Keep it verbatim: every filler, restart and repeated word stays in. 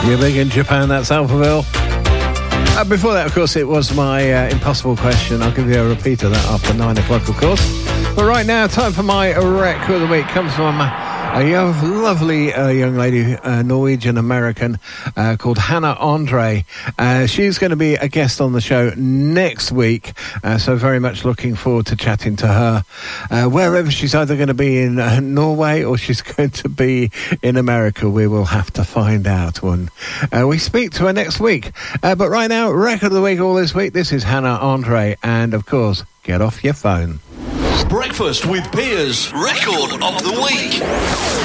You're big in Japan, that's Alphaville. Uh, before that, of course, it was my uh, impossible question. I'll give you a repeat of that after nine o'clock, of course. But right now, time for my record of the week. Comes from a young, lovely uh, young lady, uh, Norwegian-American, uh, called Hannah Andre. Uh, she's going to be a guest on the show next week, uh, so very much looking forward to chatting to her. Uh, wherever she's either going to be in uh, Norway or she's going to be in America, we will have to find out when uh, we speak to her next week. Uh, but right now, record of the week all this week, this is Hannah Andre, and of course, get off your phone. Breakfast with Piers, record of the week.